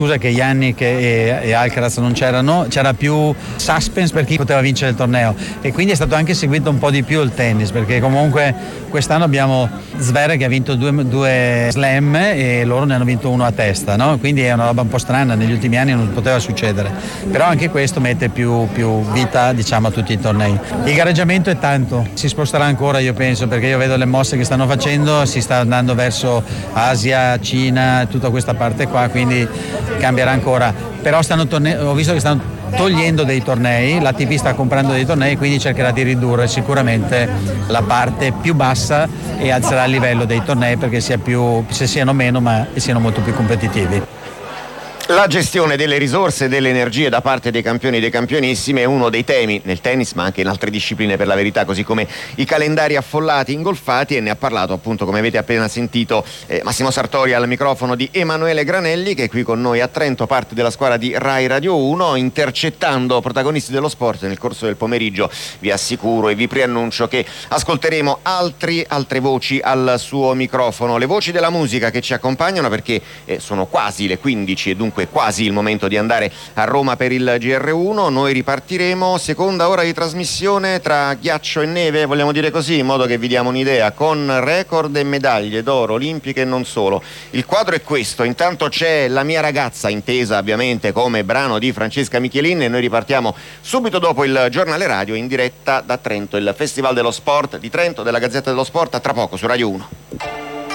Scusa che Yannick e Alcaraz non c'erano, c'era più suspense per chi poteva vincere il torneo e quindi è stato anche seguito un po' di più il tennis, perché comunque quest'anno abbiamo Zverev che ha vinto due slam e loro ne hanno vinto uno a testa, no? Quindi è una roba un po' strana, negli ultimi anni non poteva succedere, però anche questo mette più vita, diciamo, a tutti i tornei. Il gareggiamento è tanto, si sposterà ancora, io penso, perché io vedo le mosse che stanno facendo, si sta andando verso Asia, Cina, tutta questa parte qua, quindi cambierà ancora, però ho visto che stanno togliendo dei tornei, l'ATP sta comprando dei tornei, quindi cercherà di ridurre sicuramente la parte più bassa e alzerà il livello dei tornei perché se siano meno ma siano molto più competitivi. La gestione delle risorse e delle energie da parte dei campioni e dei campionissimi è uno dei temi nel tennis, ma anche in altre discipline, per la verità, così come i calendari affollati, ingolfati, e ne ha parlato, appunto, come avete appena sentito, Massimo Sartori al microfono di Emanuele Granelli, che è qui con noi a Trento, parte della squadra di Rai Radio 1, intercettando protagonisti dello sport nel corso del pomeriggio. Vi assicuro e vi preannuncio che ascolteremo altre voci al suo microfono, le voci della musica che ci accompagnano, perché sono quasi le 15 e dunque quasi il momento di andare a Roma per il GR1. Noi ripartiremo, seconda ora di trasmissione tra ghiaccio e neve, vogliamo dire così, in modo che vi diamo un'idea, con record e medaglie d'oro olimpiche e non solo. Il quadro è questo: intanto c'è La mia ragazza, intesa ovviamente come brano di Francesca Michelin, e noi ripartiamo subito dopo il giornale radio in diretta da Trento, il Festival dello Sport di Trento, della Gazzetta dello Sport, a tra poco su Radio 1.